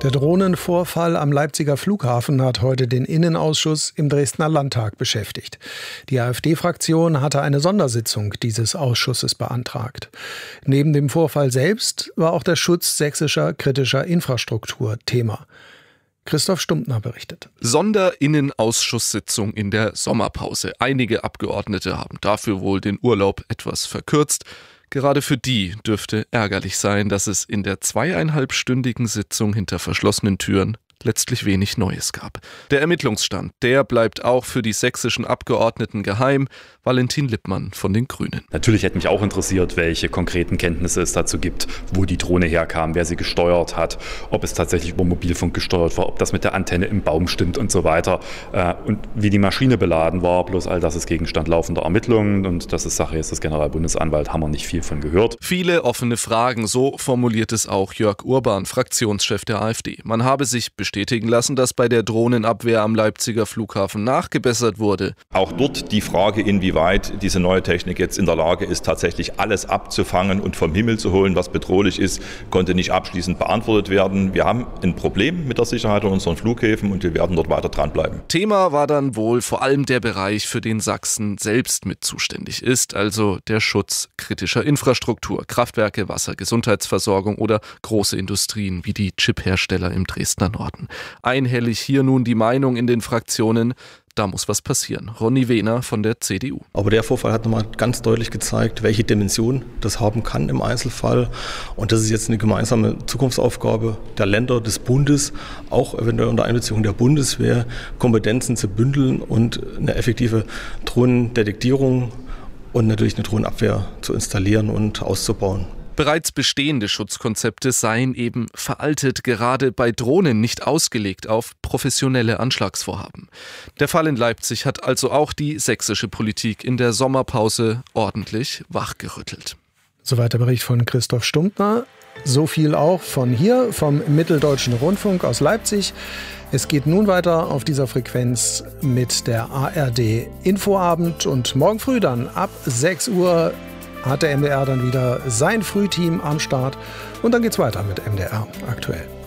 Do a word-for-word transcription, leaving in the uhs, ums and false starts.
Der Drohnenvorfall am Leipziger Flughafen hat heute den Innenausschuss im Dresdner Landtag beschäftigt. Die AfD-Fraktion hatte eine Sondersitzung dieses Ausschusses beantragt. Neben dem Vorfall selbst war auch der Schutz sächsischer kritischer Infrastruktur Thema. Christoph Stumptner berichtet. Sonderinnenausschusssitzung in der Sommerpause. Einige Abgeordnete haben dafür wohl den Urlaub etwas verkürzt. Gerade für die dürfte ärgerlich sein, dass es in der zweieinhalbstündigen Sitzung hinter verschlossenen Türen letztlich wenig Neues gab. Der Ermittlungsstand, der bleibt auch für die sächsischen Abgeordneten geheim. Valentin Lippmann von den Grünen. Natürlich hätte mich auch interessiert, welche konkreten Kenntnisse es dazu gibt, wo die Drohne herkam, wer sie gesteuert hat, ob es tatsächlich über Mobilfunk gesteuert war, ob das mit der Antenne im Baum stimmt und so weiter. Und wie die Maschine beladen war, bloß all das ist Gegenstand laufender Ermittlungen und das ist Sache jetzt des Generalbundesanwalts, haben wir nicht viel von gehört. Viele offene Fragen, so formuliert es auch Jörg Urban, Fraktionschef der AfD. Man habe sich bestätigen lassen, dass bei der Drohnenabwehr am Leipziger Flughafen nachgebessert wurde. Auch dort die Frage, inwieweit diese neue Technik jetzt in der Lage ist, tatsächlich alles abzufangen und vom Himmel zu holen, was bedrohlich ist, konnte nicht abschließend beantwortet werden. Wir haben ein Problem mit der Sicherheit an unseren Flughäfen und wir werden dort weiter dranbleiben. Thema war dann wohl vor allem der Bereich, für den Sachsen selbst mit zuständig ist, also der Schutz kritischer Infrastruktur, Kraftwerke, Wasser, Gesundheitsversorgung oder große Industrien wie die Chiphersteller im Dresdner Norden. Einhellig hier nun die Meinung in den Fraktionen, da muss was passieren. Ronny Wehner von der C D U. Aber der Vorfall hat nochmal ganz deutlich gezeigt, welche Dimension das haben kann im Einzelfall. Und das ist jetzt eine gemeinsame Zukunftsaufgabe der Länder, des Bundes, auch eventuell unter Einbeziehung der Bundeswehr, Kompetenzen zu bündeln und eine effektive Drohnendetektierung und natürlich eine Drohnenabwehr zu installieren und auszubauen. Bereits bestehende Schutzkonzepte seien eben veraltet, gerade bei Drohnen nicht ausgelegt auf professionelle Anschlagsvorhaben. Der Fall in Leipzig hat also auch die sächsische Politik in der Sommerpause ordentlich wachgerüttelt. Soweit der Bericht von Christoph Stumptner. So viel auch von hier, vom Mitteldeutschen Rundfunk aus Leipzig. Es geht nun weiter auf dieser Frequenz mit der A R D Infoabend und morgen früh dann ab sechs Uhr hat der M D R dann wieder sein Frühteam am Start und dann geht's weiter mit M D R aktuell.